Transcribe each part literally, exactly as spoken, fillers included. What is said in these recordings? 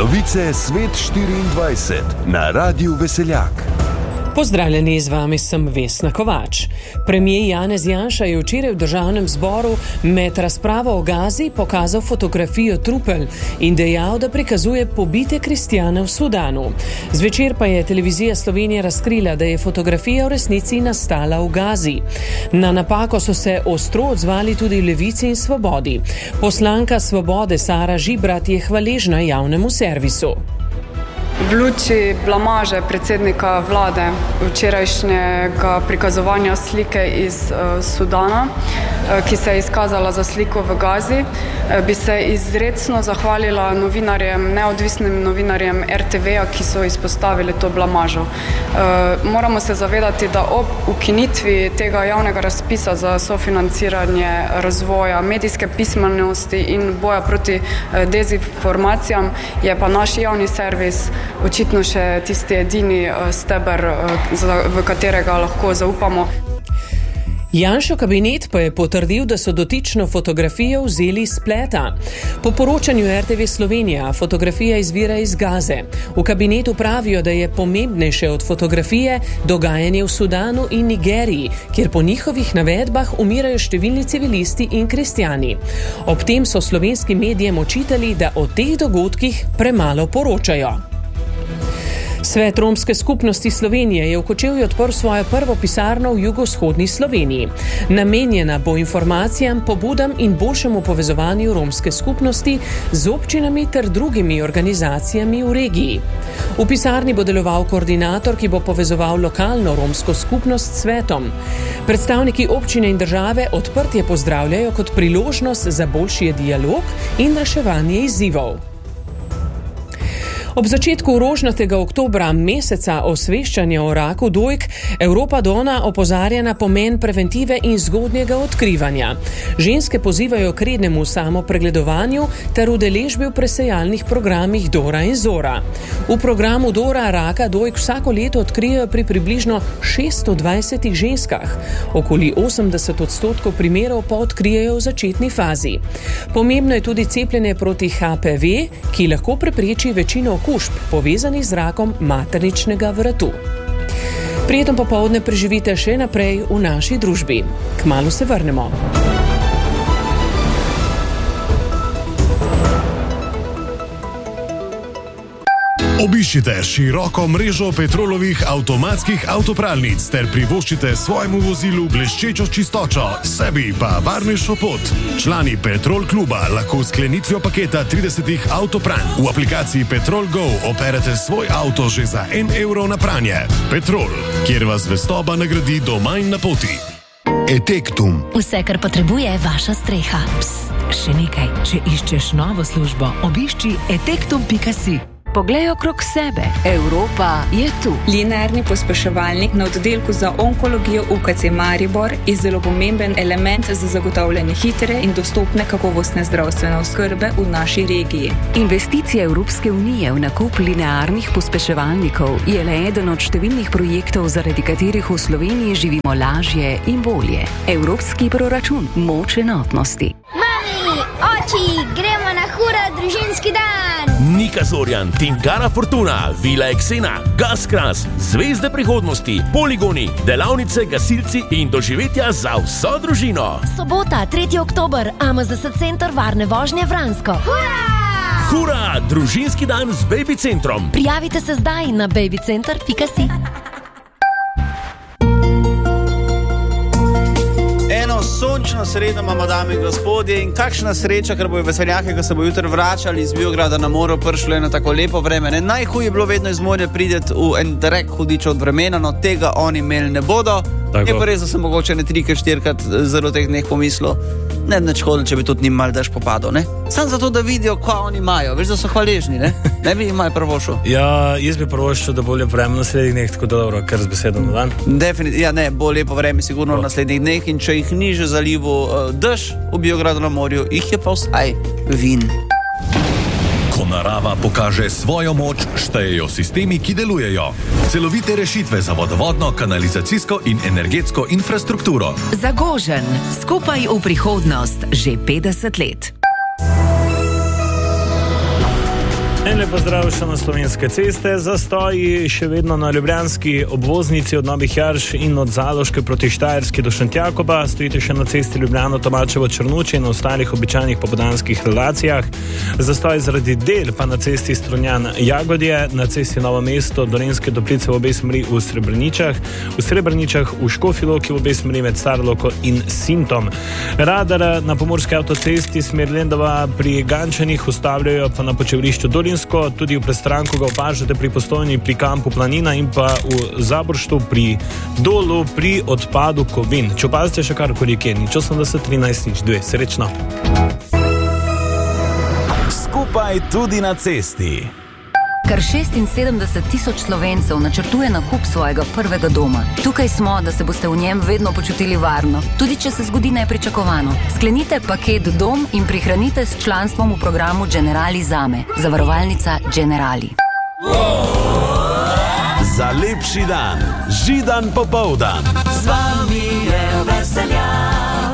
Novice Svet štiriindvajset na Radiu Veseljak. Pozdravljeni, z vami sem Vesna Kovač. Premijer Janez Janša je včeraj v državnem zboru med razpravo o Gazi pokazal fotografijo trupel in dejal, da prikazuje pobite kristjane v Sudanu. Zvečer pa je televizija Slovenije razkrila, da je fotografija v resnici nastala v Gazi. Na napako so se ostro odzvali tudi Levici in Svobodi. Poslanka Svobode Sara Žibrat je hvaležna javnemu servisu. V luči blamaže predsednika vlade, včerajšnjega prikazovanja slike iz uh, Sudana, uh, ki se je izkazala za sliko v Gazi, uh, bi se izrecno zahvalila novinarjem, neodvisnim novinarjem er te veja, ki so izpostavili to blamažo. Uh, moramo se zavedati, da ob ukinitvi tega javnega razpisa za sofinanciranje razvoja medijske pismenosti in boja proti uh, dezinformacijam je pa naš javni servis očitno še tisti edini steber, v katerega lahko zaupamo. Janšov kabinet pa je potrdil, da so dotično fotografijo vzeli iz spleta. Po poročanju er te ve Slovenija fotografija izvira iz Gaze. V kabinetu pravijo, da je pomembnejše od fotografije dogajanje v Sudanu in Nigeriji, kjer po njihovih navedbah umirajo številni civilisti in kristjani. Ob tem so slovenskim medijem očitali, da o teh dogodkih premalo poročajo. Svet romske skupnosti Slovenije je v Kočevju odprl svojo prvo pisarno v jugovzhodni Sloveniji. Namenjena bo informacijam, pobudam in boljšemu povezovanju romske skupnosti z občinami ter drugimi organizacijami v regiji. V pisarni bo deloval koordinator, ki bo povezoval lokalno romsko skupnost s svetom. Predstavniki občine in države odprtje pozdravljajo kot priložnost za boljši dialog in reševanje izzivov. Ob začetku rožnatega oktobra, meseca osveščanja o raku dojk, Evropa Dona opozarja na pomen preventive in zgodnjega odkrivanja. Ženske pozivajo k rednemu samopregledovanju ter udeležbi v presejalnih programih Dora in Zora. V programu Dora raka dojk vsako leto odkrijejo pri približno šeststo dvajsetih ženskah. Okoli osemdeset odstotkov primerov pa odkrijejo v začetni fazi. Pomembno je tudi cepljenje proti ha pe ve, ki lahko prepreči večino okužb povezanih z rakom materničnega vratu. Prijetno popoldne preživite še naprej v naši družbi. Kmalu se vrnemo. Obiščite široko mrežo Petrolovih avtomatskih avtopralnic ter privoščite svojemu vozilu bleščečo čistočo, sebi pa varnejšo pot. Člani Petrol kluba lahko s sklenitvijo paketa tridesetih avtopranj v aplikaciji Petrol Go operete svoj avto že za en evro na pranje. Petrol, kjer vas zvestoba nagradi doma in na poti. Etektum. Vse, kar potrebuje vaša streha. Psst, še nekaj. Če iščeš novo službo, obišči etektum pika si. Poglej okrog sebe. Evropa je tu. Linearni pospeševalnik na oddelku za onkologijo U K C Maribor je zelo pomemben element za zagotavljanje hitre in dostopne kakovostne zdravstvene oskrbe v naši regiji. Investicija Evropske unije v nakup linearnih pospeševalnikov je le eden od številnih projektov, zaradi katerih v Sloveniji živimo lažje in bolje. Evropski proračun, moč enotnosti. Mami, oči, gremo na hura družinski dan! Nika Zorjan, Tinkara Fortuna, Vila Eksena, Gaskras, Zvezde prihodnosti, poligoni, delavnice, gasilci in doživetja za vso družino. Sobota, tretji oktober, A M Z S center varne vožnje Vransko. Hura! Hura, družinski dan z Baby centrom. Prijavite se zdaj na baby center pika si. Sončno sredo imamo, dame in gospodje, in kakšna sreča, ker bojo veseljake, ko se bo jutri vračali iz Biograda na morju, prišlo je na tako lepo vreme. Ne, najhuj je bilo vedno iz morja prideti v en drek hudič od vremena, no tega oni imeli ne bodo. Je pa res, da sem mogoče ne trikrat, štirikrat zelo teh dneh pomislil, ne bi nič hodil, če bi tudi njim mal dež popadal, ne? Sam zato, da vidijo, kaj oni imajo, veš, da so hvaležni, ne? Ne bi imajo prvošel. Ja, jaz bi prvošel, da bo lepo vreme v naslednjih dneh, tako dobro, kar z besedo na dan. Definitivno, ja ne, bo lepo vreme sigurno v naslednjih dneh, in če jih ni že zalivu uh, dež v Biogradu na morju, jih je pa vsaj vin. Ko narava pokaže svojo moč, štejejo sistemi, ki delujejo. Celovite rešitve za vodovodno, kanalizacijsko in energetsko infrastrukturo. Zagožen, skupaj v prihodnost, že petdeset let. In lepo zdrav še na Slovenske ceste. Zastoji še vedno na ljubljanski obvoznici od Novih Jarš in od Zaloške proti Štajerski do Šentjakoba. Stojite še na cesti Ljubljano Tomačevo Črnuče in na ostalih običajnih popoldanskih relacijah. Zastoj zaradi del pa na cesti Strunjan Jagodje, na cesti Novo mesto Dolenjske Toplice v obe smeri v Srebrničah, v Srebrničah v Škofji Loki v obe smeri med Starloko in Sintom. Radar na pomorski avtocesti smer Lendava pri Gančanih ustavljajo pa na počevrišču Dolinsko, tudi v Prestranku ga opažate pri Postojni, pri kampu Planina in pa v Zaborštu pri Dolu pri odpadu Kovin. Če opazite še karkoli kje, nič osemdeset trinajst nič dve. Srečno. Skupaj tudi na cesti. Kar šestinsedemdeset tisoč Slovencev načrtuje nakup svojega prvega doma. Tukaj smo, da se boste v njem vedno počutili varno, tudi če se zgodi nepričakovano. Sklenite paket Dom in prihranite s članstvom v programu Generali Zame. Zavarovalnica Generali. Za lepši dan, Židan popoldan. Z vami je veseljak.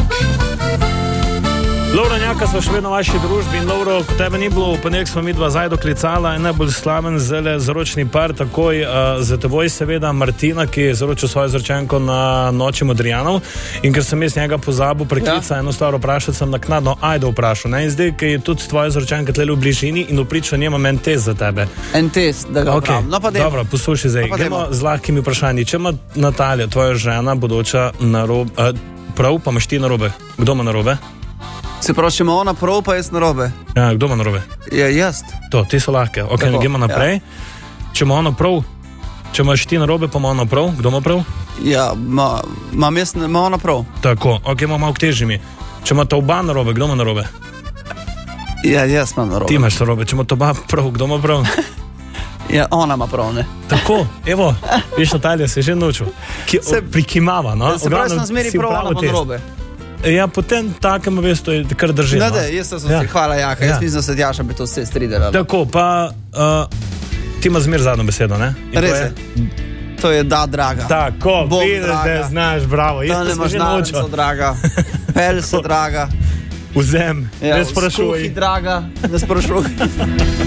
Lovro, njaka smo še vedno v vaši družbi in Lovro, ko tebe ni bilo, v ponedeljek smo mi dva zajdo klicala in najbolj slaven zele zaročni par takoj uh, za teboj seveda Martina, ki je zaročil svojo zaročenko na noči Modrijanov in ker sem jaz njega pozabil preklica, ja. Eno stvar vprašati sem naknadno, ajde vprašal, ne, in zdaj, ker je tudi tvoja zaročenka tlele v bližini in v priču njema en test za tebe. En test, da ga okay. No pa demo. Dobro, poslušaj zdaj, no gremo z lahkimi vprašanji. Če ima Natalija, tvoja žena, bodoča narobe, uh, prav, pa imaš ti narobe, kdo ima narobe? Se pravi, če ima ona prav, pa jaz narobe. Ja, kdo ima narobe? Ja, jaz. To, ti so lahke. Ok, ne gremo naprej. Ja. Če ima ona prav, če imaš ti narobe, pa ima ona prav, kdo ima prav? Ja, imam jaz, ima ona prav. Tako, ok, ima malo težji mi. Če ima ta oba narobe, kdo ima narobe? Ja, jaz imam narobe. Ti imaš narobe, če ima ta oba prav, kdo ima prav? Ja, ona ima prav, ne. Tako, evo, viš, Natalija se je že naučil. Ki, se, prikimava, no? Se pravi, sem zmeri prav, ona ima narobe. Ja, potem takem mestu je kar drži. No, da, jaz sem ja. si, hvala Jaka, jaz ja. mislim, da se Jaša bi to vse stridela. Tako, pa uh, ti ima zmer zadnjo besedo, ne? In res je. To je da, draga. Tako, vidiš, da znaš, bravo. To ne imaš narenco, draga. Pel se, draga. Vzem, ja, ne sprašuj. Skuhi, draga, ne sprašuj.